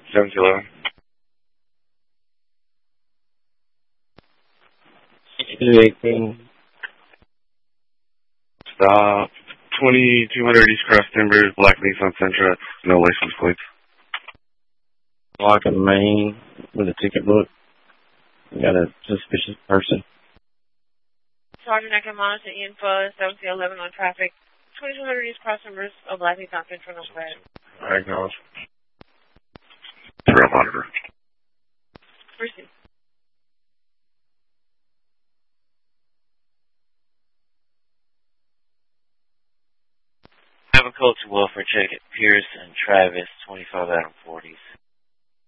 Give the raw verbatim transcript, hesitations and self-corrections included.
seven two eleven. sixty-two eighteen. Stop. twenty-two hundred East Cross Timbers, Black Nissan Sentra, no license plates. Block in Maine with a ticket book. We got a suspicious person. Sergeant, I can monitor info seven two eleven on traffic. twenty-two hundred East Cross Timbers, a Black Nissan Sentra, no flag. I acknowledge. Trail monitor. Proceed. Have a code to welfare check at Pierce and Travis, twenty-five Adam forties.